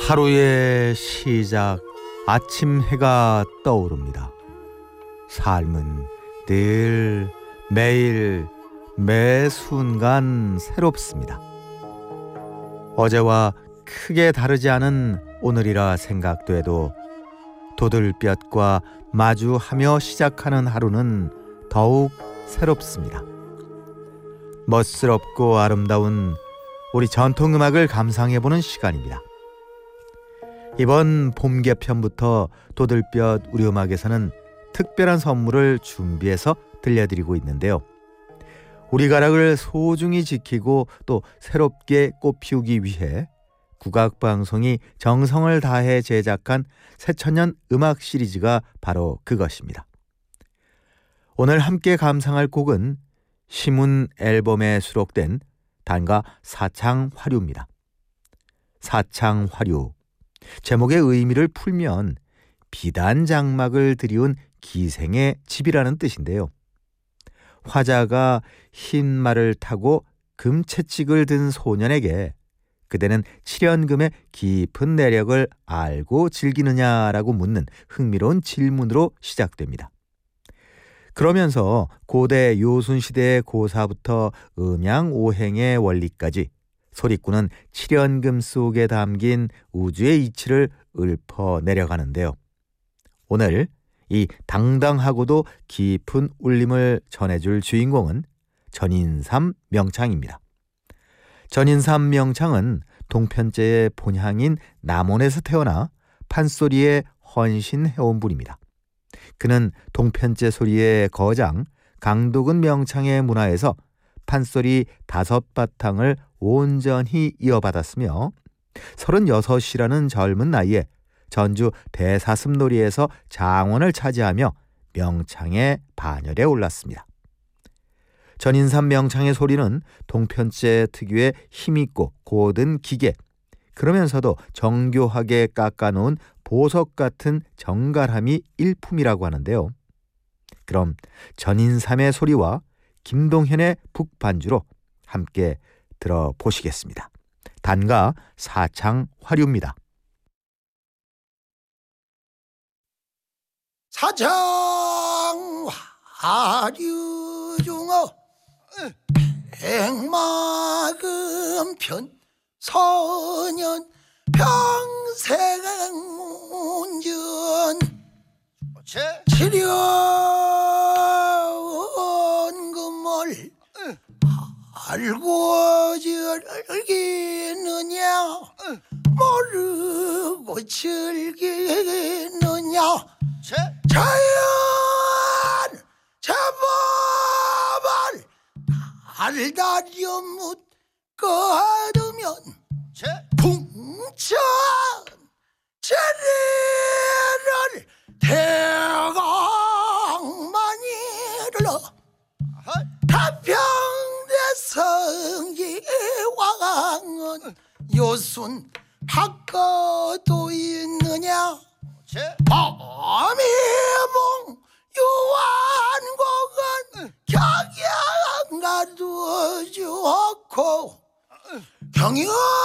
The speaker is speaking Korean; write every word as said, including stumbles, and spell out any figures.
하루의 시작, 아침 해가 떠오릅니다. 삶은 늘 매일 매 순간 새롭습니다. 어제와 크게 다르지 않은 오늘이라 생각돼도 도들볕과 마주하며 시작하는 하루는 더욱 새롭습니다. 멋스럽고 아름다운 우리 전통음악을 감상해보는 시간입니다. 이번 봄 개편부터 도들볕 우리 음악에서는 특별한 선물을 준비해서 들려드리고 있는데요. 우리 가락을 소중히 지키고 또 새롭게 꽃피우기 위해 국악방송이 정성을 다해 제작한 새천년 음악 시리즈가 바로 그것입니다. 오늘 함께 감상할 곡은 시문 앨범에 수록된 단가 사창화류입니다. 사창화류, 제목의 의미를 풀면 비단 장막을 들이운 기생의 집이라는 뜻인데요. 화자가 흰 말을 타고 금채찍을 든 소년에게 그대는 칠연금의 깊은 내력을 알고 즐기느냐라고 묻는 흥미로운 질문으로 시작됩니다. 그러면서 고대 요순시대의 고사부터 음양오행의 원리까지 소리꾼은 칠연금 속에 담긴 우주의 이치를 읊어 내려가는데요. 오늘 이 당당하고도 깊은 울림을 전해줄 주인공은 전인삼 명창입니다. 전인삼 명창은 동편제의 본향인 남원에서 태어나 판소리에 헌신해온 분입니다. 그는 동편제 소리의 거장 강도근 명창의 문화에서 판소리 다섯 바탕을 온전히 이어받았으며 서른여섯이라는 젊은 나이에 전주 대사슴놀이에서 장원을 차지하며 명창의 반열에 올랐습니다. 전인삼 명창의 소리는 동편제 특유의 힘있고 고든 기계, 그러면서도 정교하게 깎아놓은 보석 같은 정갈함이 일품이라고 하는데요. 그럼 전인삼의 소리와 김동현의 북반주로 함께 들어보시겠습니다. 단가 사창화류입니다. 사창화류 중어 백마금편 소년 평생운전 칠연금을 알고 즐기느냐 모르고 즐기느냐 자연 제법을 알다려 묻거두면 풍천 제리를 대강만이 흘러 타평대성기왕은 요순 바꿔도 있느냐 범이봉 유한곡은 격양 가두어주었고 경영